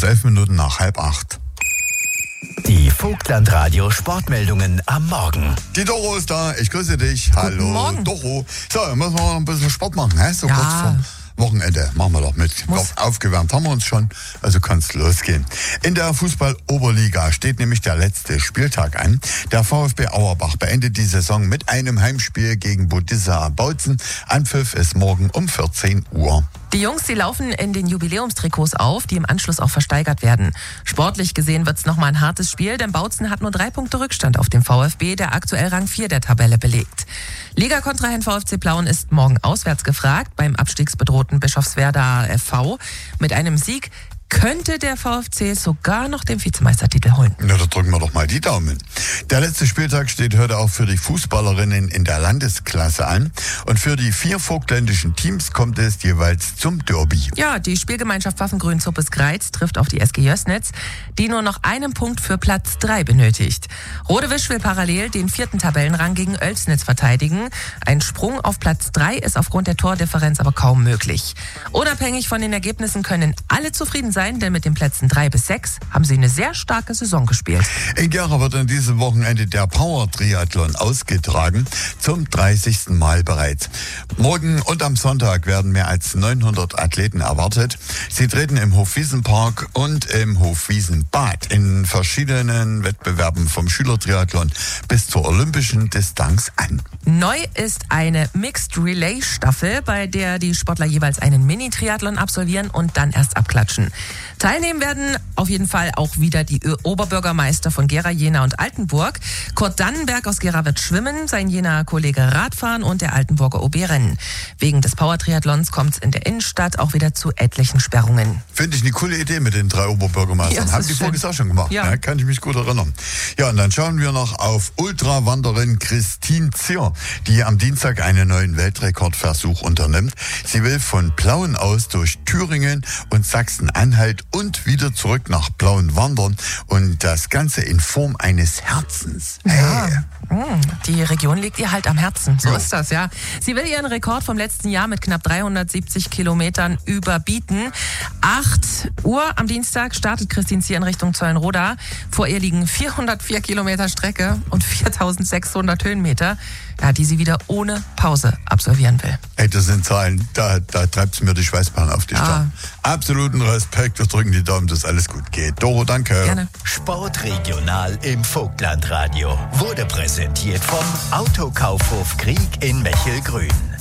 es 11 Minuten nach 7:30. Die Vogtlandradio Sportmeldungen am Morgen. Die Doro ist da, ich grüße dich. Hallo Morgen. Doro. So, müssen wir noch ein bisschen Sport machen, hä? So Ja. kurz vor Wochenende. Machen wir doch mit. Aufgewärmt haben wir uns schon, also kann es losgehen. In der Fußball-Oberliga steht nämlich der letzte Spieltag an. Der VfB Auerbach beendet die Saison mit einem Heimspiel gegen Budisa Bautzen. Anpfiff ist morgen um 14 Uhr. Die Jungs, die laufen in den Jubiläumstrikots auf, die im Anschluss auch versteigert werden. Sportlich gesehen wird's nochmal ein hartes Spiel, denn Bautzen hat nur 3 Punkte Rückstand auf den VfB, der aktuell Rang 4 der Tabelle belegt. Ligakontrahent VfC Plauen ist morgen auswärts gefragt beim abstiegsbedrohten Bischofswerda FV. Mit einem Sieg könnte der VfC sogar noch den Vizemeistertitel holen. Na, da drücken wir doch mal die Daumen. Der letzte Spieltag steht heute auch für die Fußballerinnen in der Landesklasse an. Und für die 4 vogtländischen Teams kommt es jeweils zum Derby. Ja, die Spielgemeinschaft Pfaffengrün-Zuppes-Greiz trifft auf die SG Jössnitz, die nur noch einen Punkt für Platz 3 benötigt. Rodewisch will parallel den 4. Tabellenrang gegen Oelsnitz verteidigen. Ein Sprung auf Platz 3 ist aufgrund der Tordifferenz aber kaum möglich. Unabhängig von den Ergebnissen können alle zufrieden sein, denn mit den Plätzen 3 bis 6 haben sie eine sehr starke Saison gespielt. In Gera wird an diesem Wochenende der Power-Triathlon ausgetragen, zum 30. Mal bereits. Morgen und am Sonntag werden mehr als 900 Athleten erwartet. Sie treten im Hofwiesenpark und im Hofwiesenbad in verschiedenen Wettbewerben vom Schülertriathlon bis zur olympischen Distanz an. Neu ist eine Mixed Relay Staffel, bei der die Sportler jeweils einen Mini-Triathlon absolvieren und dann erst abklatschen. Teilnehmen werden auf jeden Fall auch wieder die Oberbürgermeister von Gera, Jena und Altenburg. Kurt Dannenberg aus Gera wird schwimmen, sein Jenaer Kollege Radfahren und der Altenburger OB rennen. Wegen des Power-Triathlons kommt es in der Innenstadt auch wieder zu etlichen Sperrungen. Finde ich eine coole Idee mit den 3 Oberbürgermeistern. Ja, Haben die voriges auch schon gemacht. Ja. Kann ich mich gut erinnern. Ja, und dann schauen wir noch auf Ultrawanderin Christine Zier, die am Dienstag einen neuen Weltrekordversuch unternimmt. Sie will von Plauen aus durch Thüringen und Sachsen-Anhalt und wieder zurück nach Plauen wandern und das Ganze in Form eines Herzens. Hey. Die Region liegt ihr halt am Herzen. So Ja. ist das, ja. Sie will ihren Rekord vom letzten Jahr mit knapp 370 Kilometern überbieten. 8 Uhr am Dienstag startet Christine Zier in Richtung Zeulenroda. Vor ihr liegen 404 Kilometer Strecke und 4600 Höhenmeter, ja, die sie wieder ohne Pause absolvieren will. Ey, das sind Zahlen, da treibt es mir die Schweißbahn auf die Stirn. Absoluten Respekt, wir drücken die Daumen, dass alles gut geht. Doro, danke. Gerne. Sportregional im Vogtlandradio wurde präsentiert vom Autokaufhof Krieg in Mechelgrün.